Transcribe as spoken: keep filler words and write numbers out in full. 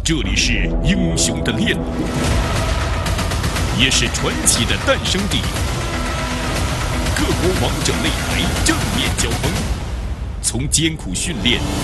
这里是英雄的炼炉，也是传奇的诞生地。各国王者擂台正面交锋，从艰苦训练